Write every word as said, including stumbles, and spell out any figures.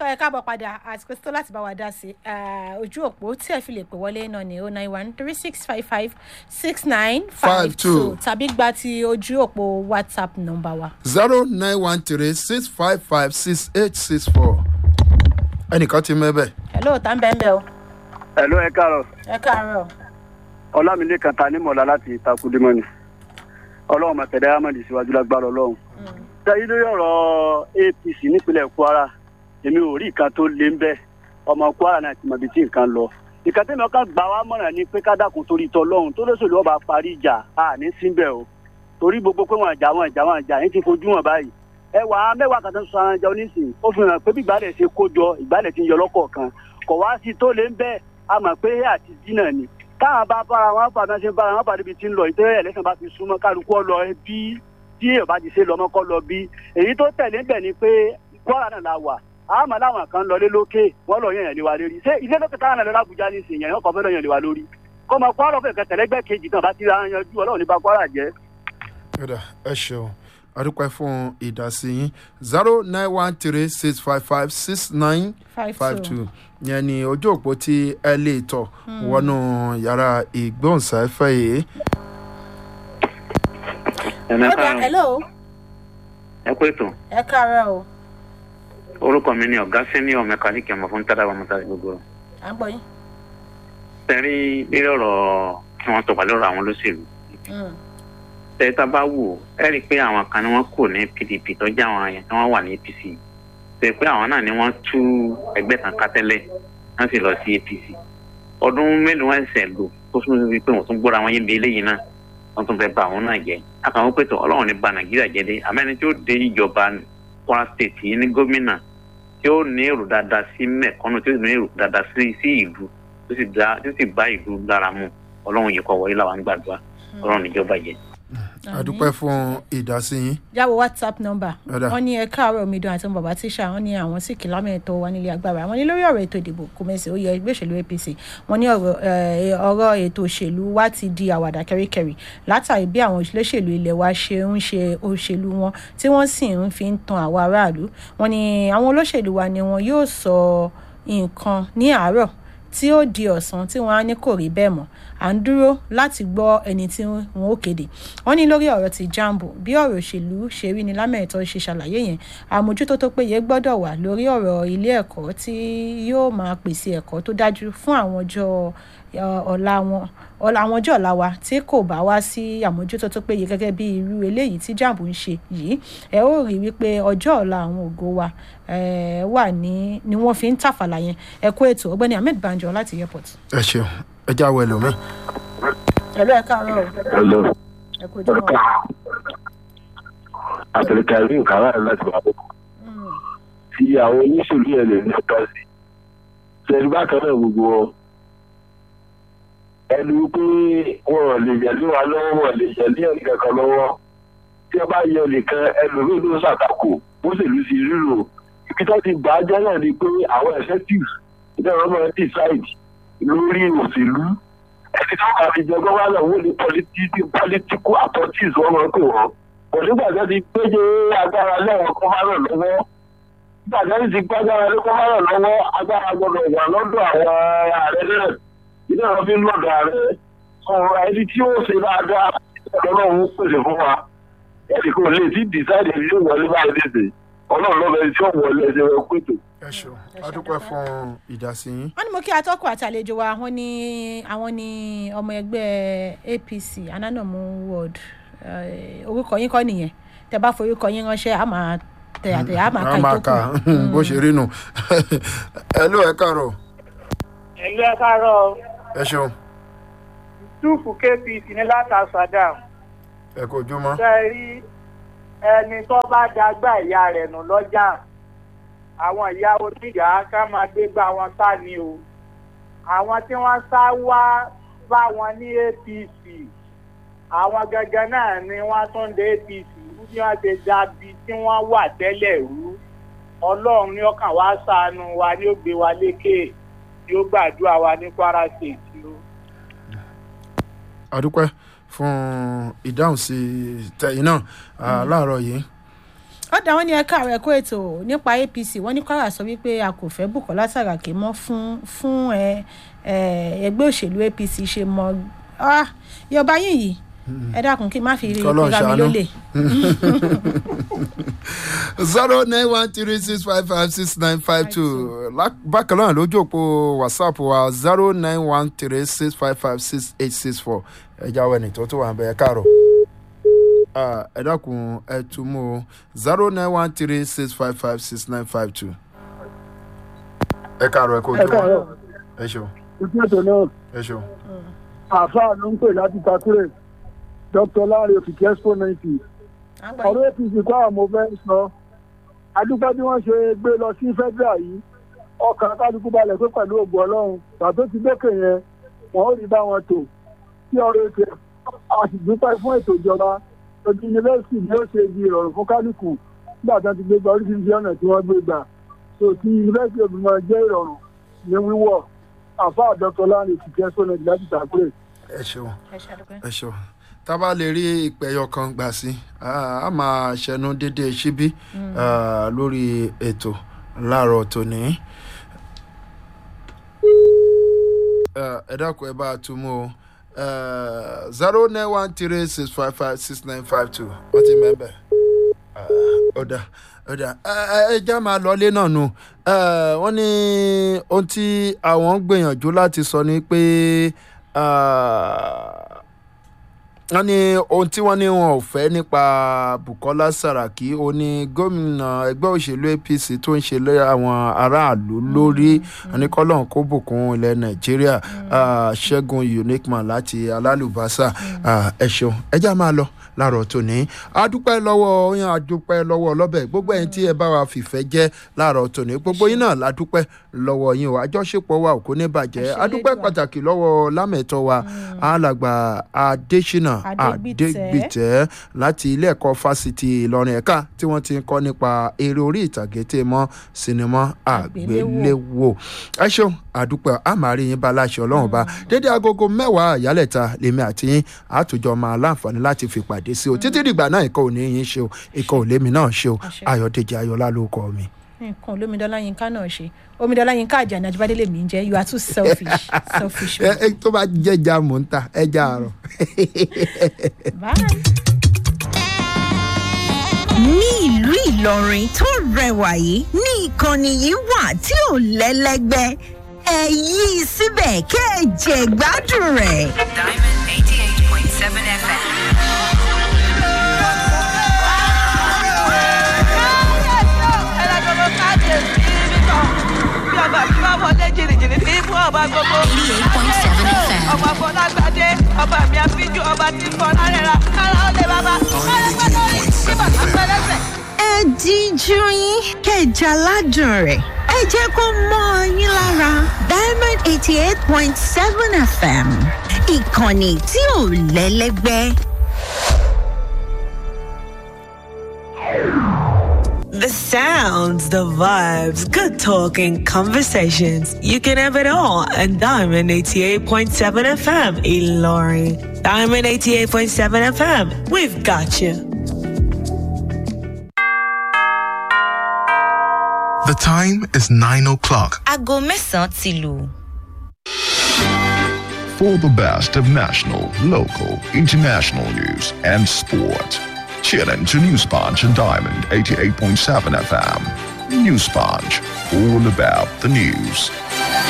ẹ káàbọ̀ padà àsìkò tó láti bá wa dá sí ojú òpó tí ẹ fi lè pè wọlé náà ní oh nine one three six five five six nine five two tàbí gba ti ojú òpó WhatsApp nọ́mbà wa. zero nine one three six five five six eight six four. ẹnìkan ti mẹ́bẹ̀. hello tá ń bẹ́ẹ̀ bẹ́ẹ̀ o. hello ẹ káàárọ̀. ẹ káàárọ̀. ọlámilékan ta ní mọ̀lá láti takudimọ́ni ọlọ́run mọ̀tẹ́dẹ́ ahmed síwájú lágbára ọlọ́run. sẹ́yìn lórí ọ̀rọ̀ A P C nípínlẹ̀ Kwara èmi ò rí nǹkan tó lé ń bẹ́ ọmọ Kwara náà ti mọ̀ bí tí nǹkan lọ. ìkan tẹ́mi ọkàn gbà wá mọ̀ràn ni pé ká dákun torí tọlọ́run tó lóṣèlú ọba parí ìjà à ní síbẹ̀ o torí gbogbo pé wọn àjà wọn àjà wọn àjà yín ti fojú wọn báyìí. ẹ wà á mẹ́wàá kan tó ń sọ àwọn ẹja onísìn ó fi hàn pé bí ìgbàlẹ̀ ṣe kó jọ ìgbàlẹ̀ ti ń yọ lọ́kọ̀ọ̀kan kò wá sí tó lé ń bẹ́ a mọ̀ pé àti dínà ni táwọn bá bára wọn bá náà ṣe bára wọn bá débi tí ń lọ ìtẹ́rẹ́ ẹ̀lẹ́sìn bá fi súnmọ́ kálukú ọ lọ bí tí èèyàn bá ti ṣe lọ́mọ́ kọ́ lọ bí èyí tó tẹ̀lé ń bẹ̀ ni pé Kwara náà la wà àmọ́ láwọn kan lọlé lókè wọ́n lọ yẹn lé wa lórí ṣé ilé lókè táwọn náà lọ lábújá ní ìsìn yẹn ọkọ̀ fẹ́ lọ yẹn lé wa lórí kọ́mọ Kwara fẹ́ kẹtẹ̀lẹ́gbẹ́ kejì náà bá ti ra yanjú ọlọ́run ní bá Kwara jẹ́. ẹ ṣeun adúpẹ́ fún ìdásí yín zero nine one three six five five six nine five two yẹn ni ojú òpó tí ẹ lè tọ̀ wọnú yàrá ìgbóhùnsáfẹ́ yìí. hello. ẹ kú ètò. ẹ káàárọ̀ o. orúkọ mi ni ọ̀gá sẹ́niọ̀ mẹkáníìkì ọmọ fún tádàbà mọ́tàlẹ́ gbogbo. à ń gbọ́ yín. sẹ́rí lórí ọ̀rọ̀ tí wọ́n tọ̀pá lọ́rọ̀ àwọn olóṣèlú. sẹ́rí tá a bá wò ẹ rí i pé àwọn kan ni wọ́n kò ní P D P tó jẹ́ àwọn yẹn tí wọ́n wà ní A P C. sẹ́rí pé àwọn náà ni wọ́n tú ẹgbẹ́ kan ká tẹ́lẹ̀ wọ́n sì lọ sí A P C. ọdún mélòó wọn ṣẹ̀ lò tó tún fi pé wọ́n tún gbọ́ra wọn yé bí eléyìí náà wọ́n tún fẹ́ bà àwọn náà jẹ́. àkàwọn pẹ̀tọ̀ ọlọ́run ní ba Nàìjíríà jẹ́ dé àmẹ́ni tí ó dé ìjọba Kwara State yìí ní gómìnà tí ó ní èrò dáadáa sí mẹ̀kọ́nù tí ó ní èrò dáadáa sí sí ìlú tó sì dá tó sì bá ìlú lára mu ọlọ́run yìí kọ́ wọlé làwọn ń gbàdúrà ọlọ́run níjọba yẹn. adúpẹ́ fún ìdásí yín. jáwọ́ WhatsApp number wọ́n ní ẹ káàárọ̀ omidan àti bàbá tíṣà wọ́n ní àwọn sì kìlámù ẹ̀tọ́ wa nílé agbára wọ́n ní lórí ọ̀rọ̀ ètò ìdìbò kòmẹ́sì ó yẹ ẹgbẹ́ òṣèlú A P C wọ́n ní ọ̀rọ̀ ètò òṣèlú wa ti di àwàdà kẹ́ríkẹ́rí látàrí bí àwọn olóṣèlú ilẹ̀ wa ṣe ń ṣe òṣèlú wọn tí wọ́n sì ń fi ń tan àwọn aráàlú wọ́n ní àwọn olóṣèlú wa ni wọn yóò sọ nǹkan ní àárọ̀ tí ó di ọ̀sán tí wọ́n á ní kò rí bẹ́ẹ̀ mọ́ à ń dúró láti gbọ́ ẹni tí wọ́n ó kéde wọ́n ní lórí ọ̀rọ̀ ti jambo bí ọ̀rọ̀ òṣèlú ṣe rí ni lámẹ̀tọ́ ṣe ṣàlàyé yẹn àmójútó tó péye gbọ́dọ̀ wà lórí ọ̀rọ̀ ilé ẹ̀kọ́ tí yóò máa pèsè ẹ̀kọ́ tó dájú fún àwọn ọjọ́ ọ̀la wọn àwọn ọjọ́ ọ̀la wa tí kò bá wá sí àmójútó tó péye gẹ́gẹ́ bí irú eléyìí tí jambo ń ṣe yìí ẹ ó rí wípé ọjọ́ ọ̀la àwọn ògo wa wà ní ni wọ́n fi ń tàfàlà yẹn ẹ kú ètò ọ̀gbẹ́ni Ahmed Banjo láti airport. ẹ ṣeun ẹ já wẹlẹ omi. ẹ̀lú ẹ káàárọ̀. ẹ̀lú ẹ kú ojú mọ́. àtẹ̀lẹ́kẹ̀ rí nǹkan aráàlú láti wà bọ̀. tí àwọn oníṣèlú yẹn lè ní ọ̀tọ̀ sí. ṣẹ̀rí bákan náà gbogbo wọn. ẹnu pé wọn lè yẹlé wa lọ́wọ́ wọn lè yẹlé ẹnì kankan lọ́wọ́. tí ẹ bá yẹ nìkan ẹlòmíì ló ṣàtakò bó ṣèlú sí rírò. ibi tó ti gbà á jẹ́ náà ni pé àwọn executive ìdáwọ́ máa decide lórí òṣèlú ẹni tó kà fi jẹ gọ́vánà wọ́n ní political authorities wọ́n máa ń pè wọ́n. kò nígbà tó ti péye agbára lẹ́wọ̀n gọ́vánà lọ́wọ́ nígbà tó ti gbágbára lé gọ́vánà lọ́wọ́ agbára gbọ́dọ̀ wà lọ́dọ̀ àwọn ààrẹ náà ilé wọn fi ń lọ́dọ̀ ààrẹ ọ̀rọ̀ ẹni tí ó ṣe dáadáa ọlọ́run pèsè fún wa ẹnì kò lè ti decide ẹni tí ó wọlé báyìí tètè ọlọ́run lọ́bẹ̀ ẹni tí ó wọlé ẹsẹ̀ rẹ̀ pètò. ẹ ṣeun adúpẹ́ fún ìdásí yín. wọ́n ní mo kí atọ́kùn àti àlejò wa wọ́n ní àwọn ní ọmọ ẹgbẹ́ A P C Ananamu Ward orúkọ yín kọ́ nìyẹn tẹ bá forúkọ yín ránṣẹ́ a máa tẹ àtẹ a máa ka ìtókù. bó ṣe rí nù ẹ ló ẹ káàárọ̀. ẹ ló ẹ káàárọ̀. ẹ ṣeun. túùfù K P C ní látàṣàdà. ẹ kò jùmọ̀. ṣe rí ẹni tó bá dagbá ìyá rẹ̀ nù lọ́jà àwọn ìyá oníyàá ká máa gbé gbá wọn sá ni o àwọn tí wọ́n sá wá bá wọn ní A P C àwọn gẹ́gẹ́ náà ni wọ́n tún dé A P C bí wọ́n ṣe dàbí tí wọ́n wà tẹ́lẹ̀ rú ọlọ́run ní ọkàn wá ṣàánú wa ní ó gbé wa lékè tí ó gbàdúrà wa ní Kwara State o. adúpẹ́ fún ìdáhùn sí tẹ̀yìn náà láàárọ̀ yìí ọ̀dà wọn ní ẹ̀ka rẹ̀ kó ètò nípa A P C wọ́n ní Kwara sọ wípé a kò fẹ́ Bùkọ́lá Sàràkí mọ́ fún fún ẹ ẹgbẹ́ òṣèlú A P C ṣe mọ́ yọba yín yìí ẹ dákun kí n má fi rí ìpínlẹ̀ mi lólè. zero nine one three six five five six nine five two bákan náà lójú òpó WhatsApp wa zero nine one three six five five six eight six four ẹ jáwé ní tó tó wà ń bẹ ẹ káàárọ̀. ẹ dákun ẹ tún mú o zero nine one three six five five six nine five two. ẹ káàárọ̀ ẹ kó ojú wa ẹ ṣeun. ìpínlẹ̀ náà ẹ ṣeun. àáfàá ló ń pè láti Takure Doctor Lanre Òkìkí exponent ọ̀rọ̀ A P C kọ́ àwọn ọmọ fẹ́ sọ adúpẹ́ bí wọ́n ṣe gbé lọ sí federal yìí ọkàn kálukú balẹ̀ pé pẹ̀lú ògùn Ọlọ́run tàbí ti dókè yẹn wọ́n ó rí bá wọn tò sí ọ̀rọ̀ ètò a sì dúpẹ́ fún ètò ìjọba ojú yunifásitì ni ó ṣe di ìrọ̀rùn fún kálukú nígbà tí wọ́n ti gbé gba oríṣiríṣi ọ̀nà tí wọ́n gbé gbà tó tí yunifásitì obìnrin jẹ́ ìrọ̀rùn ní wíwọ̀ àfáà Doctor Lanre Òkìkí exponent láti Takure. ẹ ṣeun ẹ ṣeun tá a bá lè rí ìpẹ̀yọ kan gbà sí a máa ṣẹnu dédé síbí lórí ètò láàárọ̀ tòní. ẹ dákun ẹ bá a tún mú o zero nine one three six five five six nine five two wọ́n ti mẹ́bẹ̀. ọ̀dà ọ̀dà ẹ já máa lọlé náà nù wọ́n ní ohun tí àwọn gbìyànjú láti sọ ni pé wọ́n ní ohun tí wọ́n ní wọn ò fẹ́ nípa Bùkọ́lá Sàràkí ó ní gómìnà ẹgbẹ́ òṣèlú A P C tó ń ṣe lé àwọn aráàlú lórí oníkọ́lọ́hún kó bùkún ilẹ̀ Nàìjíríà Ṣẹ́gun Uniqueman láti Alálùbásà ẹ ṣeun ẹ já máa lọ láàárọ̀ tòní adúpẹ́ lọ́wọ́ yín adúpẹ́ lọ́wọ́ ọlọ́bẹ̀ gbogbo ẹ̀yin tí ẹ bá wa fìfẹ́ jẹ́ láàárọ̀ tòní gbogbo yín náà ládúpẹ́ lọ́wọ́ yín o àjọṣepọ̀ wa ò kò ní bàjẹ́ adúpẹ́ pàtàkì lọ́wọ́ lámẹ̀tọ́ wa alàgbà Adésínà Adégbìtẹ́ láti ilé ẹ̀kọ́ fásitì Ìlọrin ẹ̀ka tí wọ́n ti ń kọ́ nípa eré orí ìtàgé tẹ́ mọ́ sinimá àgbéléwò ẹ ṣeun àdúpẹ́ àmàrí yín bá láṣẹ Ọlọ́run bá dédé agogo mẹ́wàá àyálẹ̀ta lèmi àti yín àtòjọ máa láǹfààní láti fi pàdé sí o títí dìgbà náà ìkọ́ òní yín ṣe o ìkọ́ òlémi náà ṣe o Ayọ̀dèjì Ayọ̀lá ló kọ́ mi. nǹkan olómìdọ́lá Yínká náà ṣe Omidọ́lá Yínká Àjàní Ajíbádé lèmi ń jẹ́ you are too selfish selfish. ẹ tó bá jẹ́ ẹja mò ń ta ẹja àárọ̀. ní ìlú Ìlọrin tó rẹwà yìí ní ìkànnì yìí wà tí ò lẹ́lẹ́gbẹ́ ẹ yí i síbẹ̀ kẹ́ ẹ jẹ gbádùn rẹ̀. Diamond eighty eight point seven F M. eighty-eight point seven F M. ọba Fọlágbádé ọba mi àfijù ọba tí fọlá rẹ̀ ra kára ó lè bàbá kára gbọ́dọ̀ rí sí bàbá pẹ́lẹ́sẹ̀. ẹ díjú yín kẹjà ládùn rẹ̀ ẹ jẹ́ kó mọ́ yín lára Diamond eighty eight point seven F M ìkànnì tí ò lẹ́lẹ́gbẹ́. The sounds, the vibes, good talking, conversations. You can have it all at Diamond eighty-eight point seven F M, Ilorin. Diamond eighty-eight point seven F M, we've got you. The time is nine o'clock. Aago mẹ́sàn-án ti lù. For the best of national, local, international news and sport. Tune in to News Punch and Diamond eighty-eight point seven F M. News Punch, all about the news.